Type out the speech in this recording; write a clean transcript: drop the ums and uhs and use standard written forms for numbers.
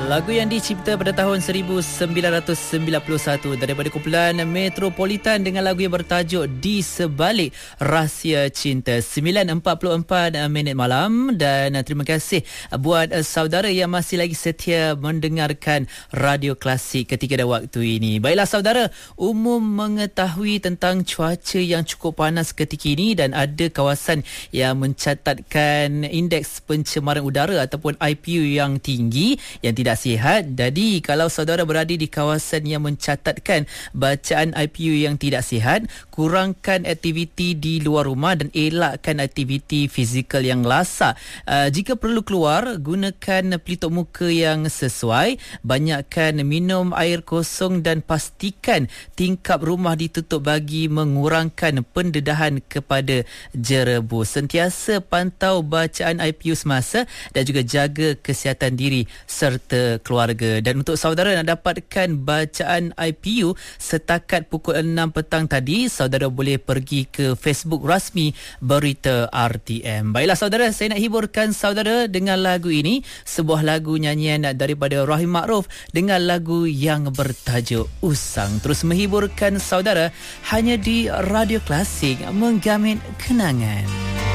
Lagu yang dicipta pada tahun 1991 daripada kumpulan Metropolitan dengan lagu yang bertajuk Di Sebalik Rahsia Cinta. 9.44 minit malam, dan terima kasih buat saudara yang masih lagi setia mendengarkan Radio Klasik ketika dan waktu ini. Baiklah saudara, umum mengetahui tentang cuaca yang cukup panas ketika ini, dan ada kawasan yang mencatatkan indeks pencemaran udara ataupun IPU yang tinggi, yang tidak sihat. Jadi kalau saudara berada di kawasan yang mencatatkan bacaan IPU yang tidak sihat, kurangkan aktiviti di luar rumah dan elakkan aktiviti fizikal yang lasak. Jika perlu keluar, gunakan pelitup muka yang sesuai, banyakkan minum air kosong dan pastikan tingkap rumah ditutup bagi mengurangkan pendedahan kepada jerebu. Sentiasa pantau bacaan IPU semasa dan juga jaga kesihatan diri serta keluarga. Dan untuk saudara nak dapatkan bacaan IPU setakat pukul 6 petang tadi, saudara boleh pergi ke Facebook rasmi Berita RTM. Baiklah saudara, saya nak hiburkan saudara dengan lagu ini, sebuah lagu nyanyian daripada Rahim Ma'ruf dengan lagu yang bertajuk Usang. Terus menghiburkan saudara hanya di Radio Klasik, menggamin kenangan.